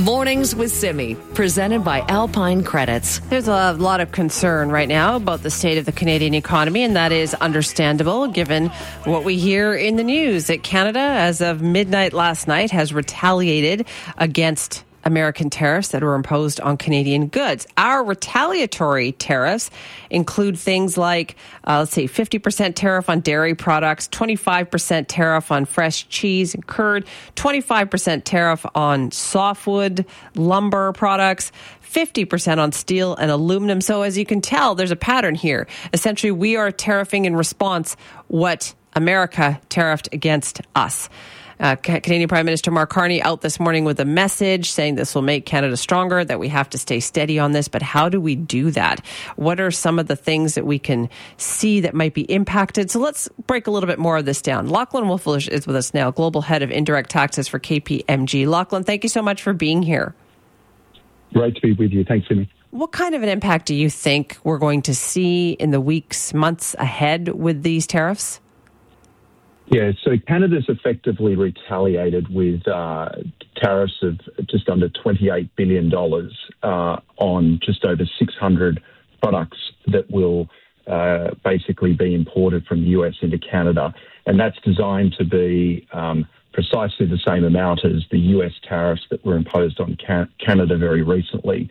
Mornings with Simi, presented by Alpine Credits. There's a lot of concern right now about the state of the Canadian economy, and that is understandable given what we hear in the news that Canada, as of midnight last night, has retaliated against American tariffs that were imposed on Canadian goods. Our retaliatory tariffs include things like, 50% tariff on dairy products, 25% tariff on fresh cheese and curd, 25% tariff on softwood lumber products, 50% on steel and aluminum. So as you can tell, there's a pattern here. Essentially, we are tariffing in response what America tariffed against us. Canadian Prime Minister Mark Carney out this morning with a message saying this will make Canada stronger, that we have to stay steady on this. But how do we do that? What are some of the things that we can see that might be impacted? So let's break a little bit more of this down. Lachlan Wolfulish is with us now, Global Head of Indirect Taxes for KPMG. Lachlan, thank you so much for being here. Great to be with you. Thanks, Simi. What kind of an impact do you think we're going to see in the weeks, months ahead with these tariffs? Yeah, so Canada's effectively retaliated with tariffs of just under $28 billion on just over 600 products that will basically be imported from the US into Canada. And that's designed to be precisely the same amount as the US tariffs that were imposed on Canada very recently.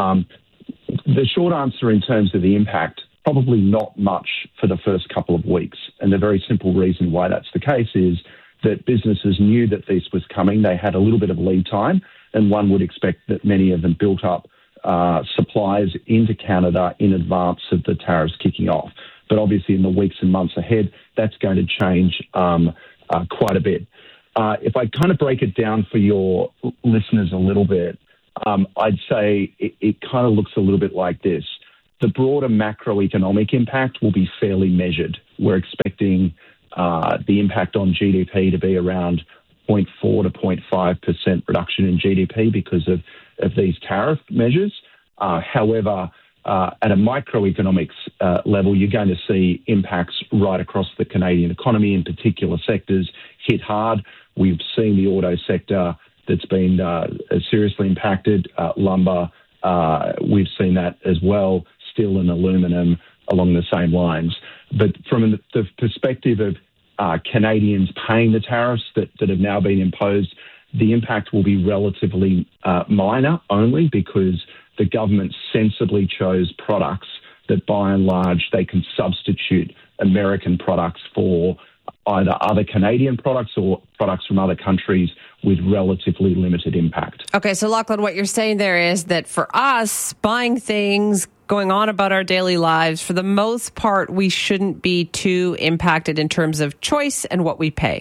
The short answer in terms of the impact, probably not much for the first couple of weeks. And the very simple reason why that's the case is that businesses knew that this was coming. They had a little bit of lead time, and one would expect that many of them built up supplies into Canada in advance of the tariffs kicking off. But obviously in the weeks and months ahead, that's going to change quite a bit. If I kind of break it down for your listeners a little bit, I'd say it kind of looks a little bit like this. The broader macroeconomic impact will be fairly measured. We're expecting the impact on GDP to be around 0.4 to 0.5% reduction in GDP because of these tariff measures. However, at a microeconomics level, you're going to see impacts right across the Canadian economy, in particular sectors hit hard. We've seen the auto sector that's been seriously impacted, lumber. We've seen that as well. Steel and aluminum along the same lines. But from the perspective of Canadians paying the tariffs that have now been imposed, the impact will be relatively minor only because the government sensibly chose products that by and large they can substitute American products for either other Canadian products or products from other countries with relatively limited impact. Okay, so Lachlan, what you're saying there is that for us, buying things, going on about our daily lives, for the most part, we shouldn't be too impacted in terms of choice and what we pay.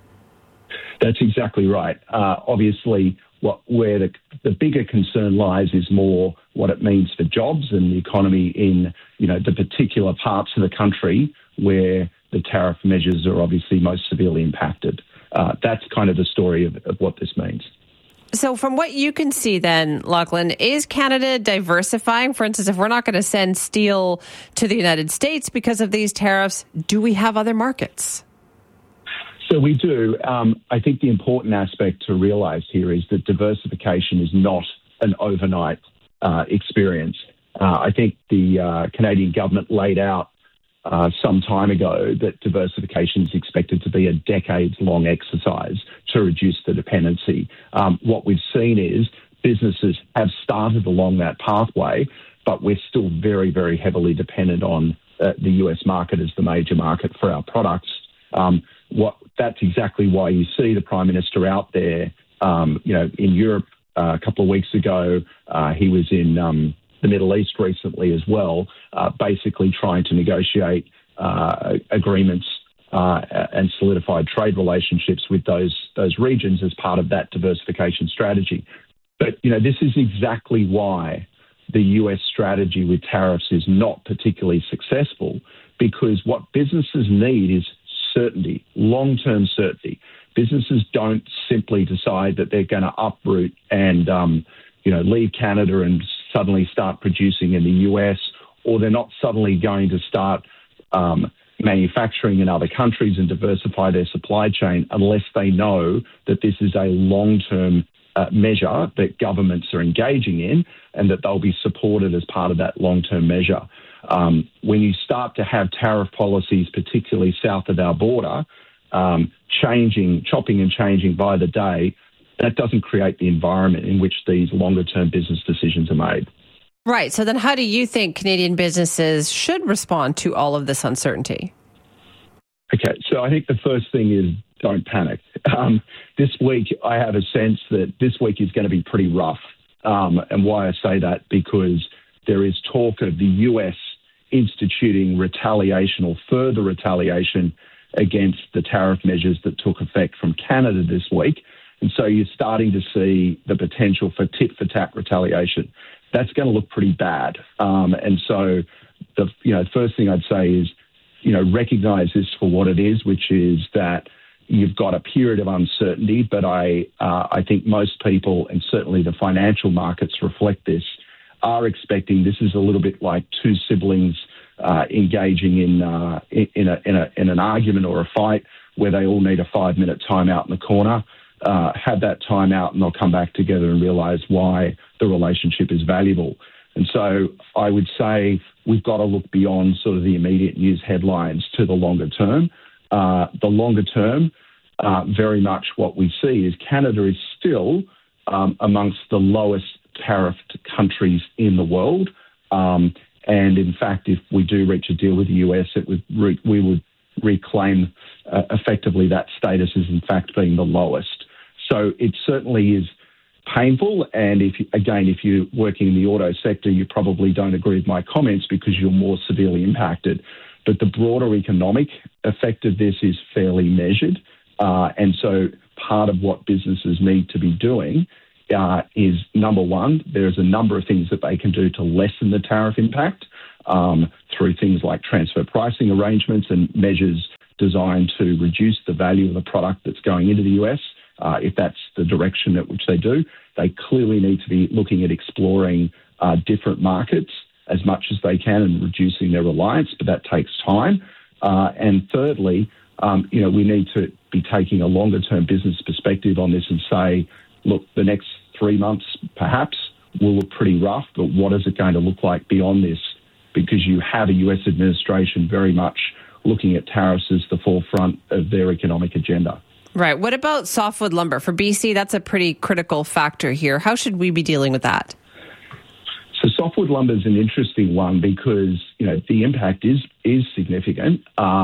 That's exactly right. Obviously, where the bigger concern lies is more what it means for jobs and the economy in the particular parts of the country where the tariff measures are obviously most severely impacted. That's kind of the story of what this means. So from what you can see then, Lachlan, is Canada diversifying? For instance, if we're not going to send steel to the United States because of these tariffs, do we have other markets? So we do. I think the important aspect to realise here is that diversification is not an overnight experience. I think the Canadian government laid out some time ago that diversification is expected to be a decades-long exercise to reduce the dependency. What we've seen is businesses have started along that pathway, but we're still very, very heavily dependent on the US market as the major market for our products. That's exactly why you see the Prime Minister out there, in Europe a couple of weeks ago. He was in the Middle East recently as well, basically trying to negotiate agreements and solidified trade relationships with those regions as part of that diversification strategy. But, this is exactly why the US strategy with tariffs is not particularly successful, because what businesses need is certainty, long-term certainty. Businesses don't simply decide that they're going to uproot and, leave Canada and suddenly start producing in the US, or they're not suddenly going to start manufacturing in other countries and diversify their supply chain unless they know that this is a long-term measure that governments are engaging in, and that they'll be supported as part of that long-term measure. When you start to have tariff policies, particularly south of our border, chopping and changing by the day, that doesn't create the environment in which these longer-term business decisions are made. Right. So then how do you think Canadian businesses should respond to all of this uncertainty? Okay, so I think the first thing is don't panic. This week, I have a sense that this week is going to be pretty rough. And why I say that, because there is talk of the US instituting retaliation or further retaliation against the tariff measures that took effect from Canada this week. And so you're starting to see the potential for tit-for-tat retaliation. That's going to look pretty bad. And so the first thing I'd say is, recognise this for what it is, which is that you've got a period of uncertainty, but I think most people, and certainly the financial markets reflect this, are expecting this is a little bit like two siblings engaging in an argument or a fight where they all need a 5-minute timeout in the corner. Have that timeout and they'll come back together and realise why the relationship is valuable. And so I would say we've got to look beyond sort of the immediate news headlines to the longer term. The longer term, very much what we see is Canada is still amongst the lowest tariffed countries in the world. And in fact, if we do reach a deal with the US, we would reclaim effectively that status as in fact being the lowest. So it certainly is painful. And if you're working in the auto sector, you probably don't agree with my comments because you're more severely impacted. But the broader economic effect of this is fairly measured. And so part of what businesses need to be doing is, number one, there's a number of things that they can do to lessen the tariff impact through things like transfer pricing arrangements and measures designed to reduce the value of the product that's going into the US. If that's the direction at which they do, they clearly need to be looking at exploring different markets as much as they can and reducing their reliance, but that takes time. And thirdly, we need to be taking a longer-term business perspective on this and say, look, the next 3 months perhaps will look pretty rough, but what is it going to look like beyond this? Because you have a US administration very much looking at tariffs as the forefront of their economic agenda. Right. What about softwood lumber? For BC, that's a pretty critical factor here. How should we be dealing with that? So softwood lumber is an interesting one because, the impact is significant.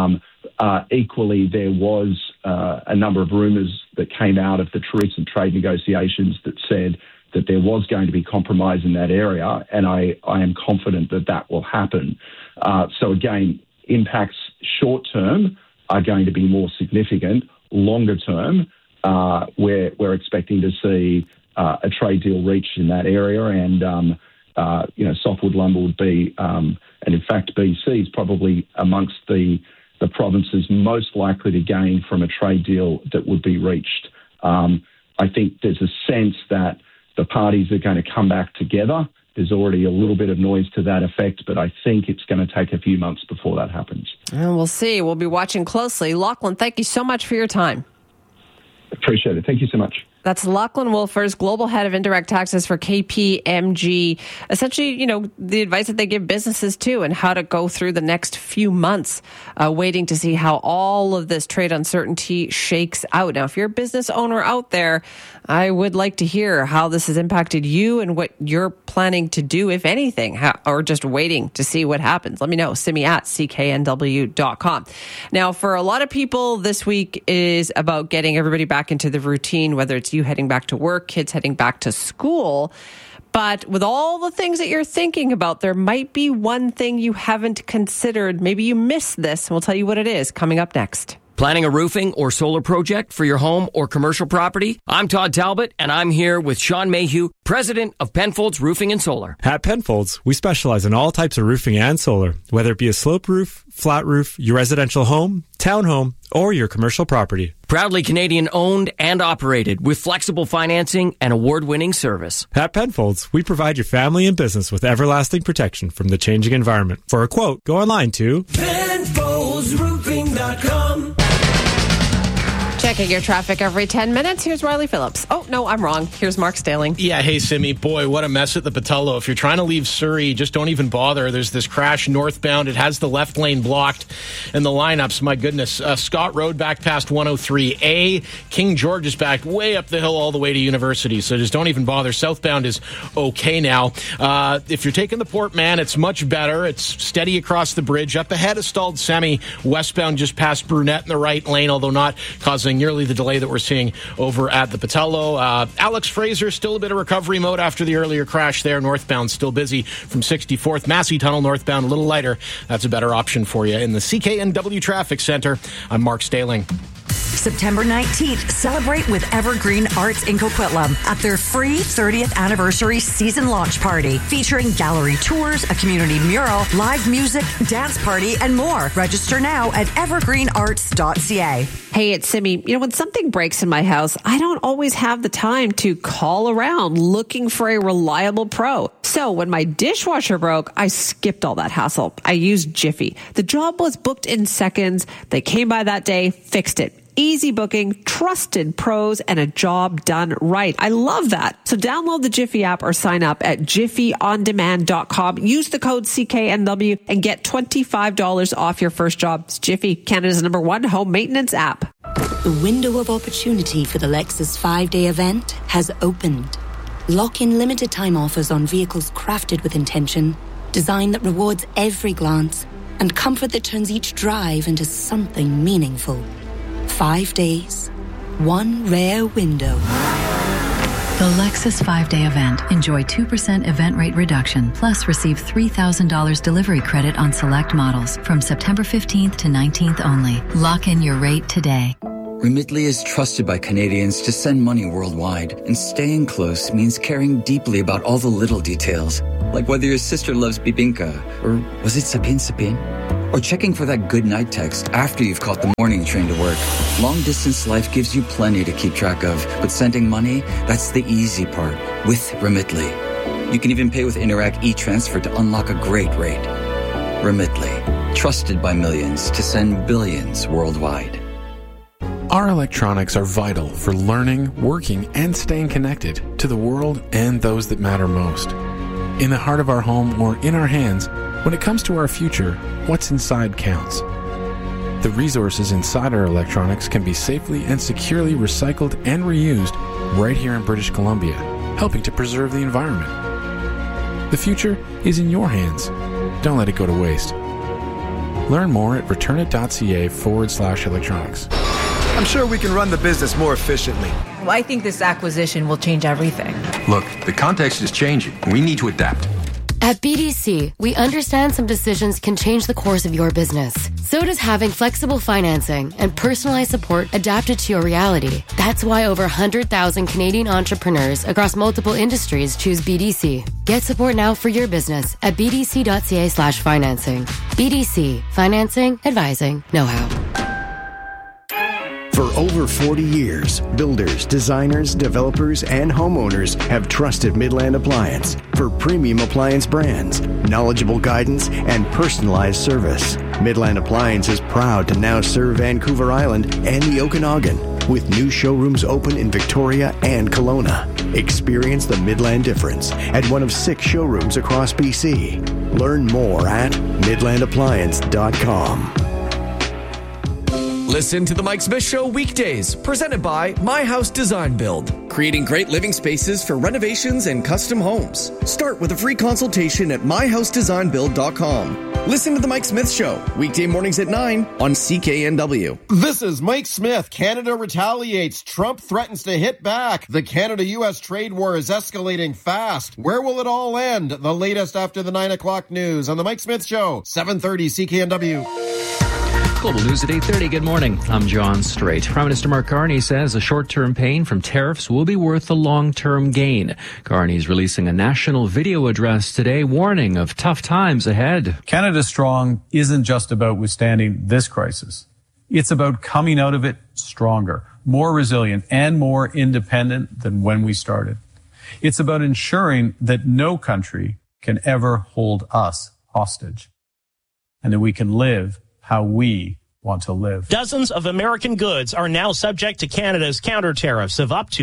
Equally, there was a number of rumours that came out of the recent trade negotiations that said that there was going to be compromise in that area, and I am confident that that will happen. So again, impacts short term are going to be more significant. Longer term, we're expecting to see a trade deal reached in that area, and softwood lumber would be, and in fact, BC is probably amongst the provinces most likely to gain from a trade deal that would be reached. I think there's a sense that the parties are going to come back together. There's already a little bit of noise to that effect, but I think it's going to take a few months before that happens. And we'll see. We'll be watching closely. Lachlan, thank you so much for your time. Appreciate it. Thank you so much. That's Lachlan Wolfers, Global Head of Indirect Taxes for KPMG. Essentially, the advice that they give businesses too, and how to go through the next few months, waiting to see how all of this trade uncertainty shakes out. Now, if you're a business owner out there, I would like to hear how this has impacted you and what you're planning to do, if anything, or just waiting to see what happens. Let me know. Send me at cknw.com. Now, for a lot of people, this week is about getting everybody back into the routine, whether it's you heading back to work, kids heading back to school. But with all the things that you're thinking about, there might be one thing you haven't considered. Maybe you missed this, and we'll tell you what it is coming up next. Planning a roofing or solar project for your home or commercial property? I'm Todd Talbot, and I'm here with Sean Mayhew, president of Penfolds Roofing and Solar. At Penfolds, we specialize in all types of roofing and solar, whether it be a sloped roof, flat roof, your residential home, townhome, or your commercial property. Proudly Canadian owned and operated with flexible financing and award-winning service. At Penfolds, we provide your family and business with everlasting protection from the changing environment. For a quote, go online to PenfoldsRoofing.com. Check Checking your traffic every 10 minutes. Here's Riley Phillips. Oh, no, I'm wrong. Here's Mark Staling. Yeah, hey, Simi. Boy, what a mess at the Pattullo. If you're trying to leave Surrey, just don't even bother. There's this crash northbound. It has the left lane blocked. And the lineups, my goodness. Scott Road back past 103A. King George is back way up the hill all the way to University. So just don't even bother. Southbound is okay now. If you're taking the Port Man, it's much better. It's steady across the bridge. Up ahead, a stalled semi westbound just past Brunette in the right lane, although not causing nearly the delay that we're seeing over at the Pattullo. Alex Fraser, still a bit of recovery mode after the earlier crash there. Northbound still busy from 64th. Massey Tunnel northbound a little lighter. That's a better option for you. In the CKNW Traffic Center, I'm Mark Staling. September 19th, celebrate with Evergreen Arts in Coquitlam at their free 30th anniversary season launch party, featuring gallery tours, a community mural, live music, dance party, and more. Register now at evergreenarts.ca. Hey, it's Simi. When something breaks in my house, I don't always have the time to call around looking for a reliable pro. So when my dishwasher broke, I skipped all that hassle. I used Jiffy. The job was booked in seconds. They came by that day, fixed it. Easy booking, trusted pros, and a job done right. I love that. So download the Jiffy app or sign up at jiffyondemand.com. Use the code CKNW and get $25 off your first job. It's Jiffy, Canada's #1 home maintenance app. The window of opportunity for the Lexus 5-day event has opened. Lock in limited time offers on vehicles crafted with intention, design that rewards every glance, and comfort that turns each drive into something meaningful. 5 days, one rare window. The Lexus 5-day event. Enjoy 2% event rate reduction, plus receive $3,000 delivery credit on select models from September 15th to 19th only. Lock in your rate today. Remitly is trusted by Canadians to send money worldwide, and staying close means caring deeply about all the little details, like whether your sister loves bibinka, or was it sapin sapin? Or checking for that good night text after you've caught the morning train to work. Long-distance life gives you plenty to keep track of, but sending money, that's the easy part with Remitly. You can even pay with Interac e-Transfer to unlock a great rate. Remitly, trusted by millions to send billions worldwide. Our electronics are vital for learning, working, and staying connected to the world and those that matter most. In the heart of our home or in our hands, when it comes to our future, what's inside counts. The resources inside our electronics can be safely and securely recycled and reused right here in British Columbia, helping to preserve the environment. The future is in your hands. Don't let it go to waste. Learn more at returnit.ca/electronics. I'm sure we can run the business more efficiently. Well, I think this acquisition will change everything. Look, the context is changing. We need to adapt. At BDC, we understand some decisions can change the course of your business. So does having flexible financing and personalized support adapted to your reality. That's why over 100,000 Canadian entrepreneurs across multiple industries choose BDC. Get support now for your business at bdc.ca/financing. BDC, financing, advising, know-how. For over 40 years, builders, designers, developers, and homeowners have trusted Midland Appliance for premium appliance brands, knowledgeable guidance, and personalized service. Midland Appliance is proud to now serve Vancouver Island and the Okanagan, with new showrooms open in Victoria and Kelowna. Experience the Midland difference at one of 6 showrooms across BC. Learn more at midlandappliance.com. Listen to The Mike Smith Show weekdays, presented by My House Design Build. Creating great living spaces for renovations and custom homes. Start with a free consultation at myhousedesignbuild.com. Listen to The Mike Smith Show, weekday mornings at 9 on CKNW. This is Mike Smith. Canada retaliates. Trump threatens to hit back. The Canada-U.S. trade war is escalating fast. Where will it all end? The latest after the 9 o'clock news on The Mike Smith Show, 7:30 CKNW. Global News at 8:30. Good morning. I'm John Strait. Prime Minister Mark Carney says the short-term pain from tariffs will be worth the long-term gain. Carney's releasing a national video address today warning of tough times ahead. Canada Strong isn't just about withstanding this crisis. It's about coming out of it stronger, more resilient, and more independent than when we started. It's about ensuring that no country can ever hold us hostage, and that we can live how we want to live. Dozens of American goods are now subject to Canada's counter tariffs of up to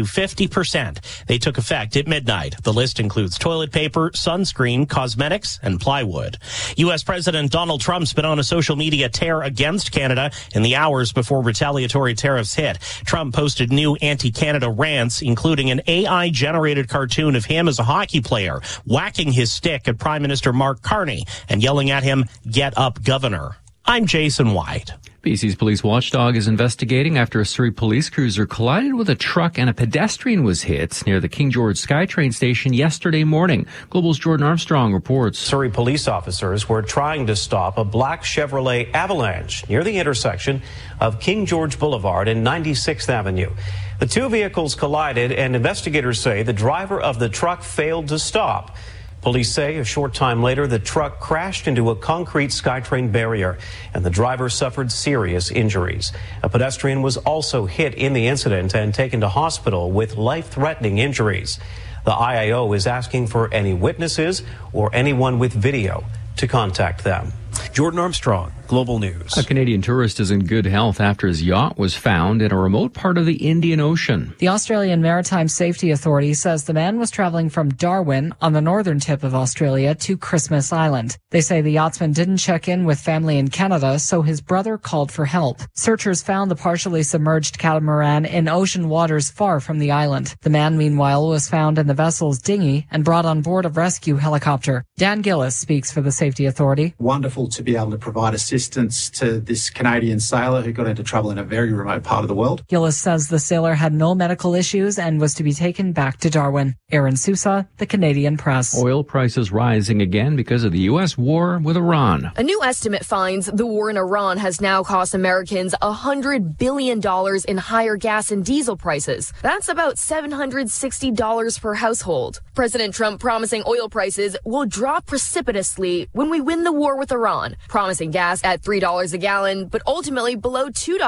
50%. They took effect at midnight. The list includes toilet paper, sunscreen, cosmetics, and plywood. U.S. President Donald Trump spit on a social media tear against Canada in the hours before retaliatory tariffs hit. Trump posted new anti-Canada rants, including an AI-generated cartoon of him as a hockey player, whacking his stick at Prime Minister Mark Carney and yelling at him, "Get up, Governor." I'm Jason White. BC's police watchdog is investigating after a Surrey police cruiser collided with a truck and a pedestrian was hit near the King George SkyTrain station yesterday morning. Global's Jordan Armstrong reports. Surrey police officers were trying to stop a black Chevrolet Avalanche near the intersection of King George Boulevard and 96th Avenue. The two vehicles collided, and investigators say the driver of the truck failed to stop. Police say a short time later, the truck crashed into a concrete SkyTrain barrier, and the driver suffered serious injuries. A pedestrian was also hit in the incident and taken to hospital with life-threatening injuries. The IAO is asking for any witnesses or anyone with video to contact them. Jordan Armstrong, Global News. A Canadian tourist is in good health after his yacht was found in a remote part of the Indian Ocean. The Australian Maritime Safety Authority says the man was traveling from Darwin on the northern tip of Australia to Christmas Island. They say the yachtsman didn't check in with family in Canada, so his brother called for help. Searchers found the partially submerged catamaran in ocean waters far from the island. The man, meanwhile, was found in the vessel's dinghy and brought on board a rescue helicopter. Dan Gillis speaks for the Safety Authority. Wonderful to be able to provide assistance to this Canadian sailor who got into trouble in a very remote part of the world. Gillis says the sailor had no medical issues and was to be taken back to Darwin. Aaron Sousa, the Canadian Press. Oil prices rising again because of the U.S. war with Iran. A new estimate finds the war in Iran has now cost Americans $100 billion in higher gas and diesel prices. That's about $760 per household. President Trump promising oil prices will drop precipitously when we win the war with Iran, promising gas at $3 a gallon, but ultimately below $2